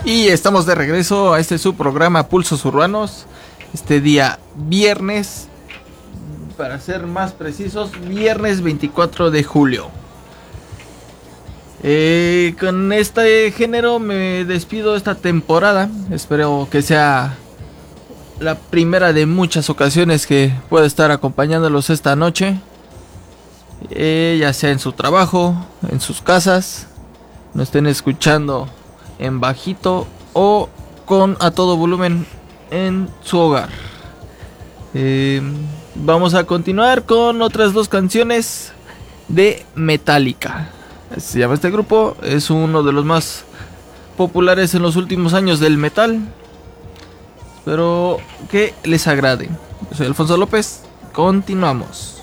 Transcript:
Y estamos de regreso a este su programa Pulsos Urbanos. Este día viernes, para ser más precisos, viernes 24 de julio. Con este género me despido esta temporada. Espero que sea la primera de muchas ocasiones que pueda estar acompañándolos esta noche. Ya sea en su trabajo, en sus casas, nos estén escuchando en bajito o con a todo volumen en su hogar. Vamos a continuar con otras dos canciones de Metallica. Se llama este grupo, es uno de los más populares en los últimos años del metal. Espero que les agrade. Yo soy Alfonso López, continuamos.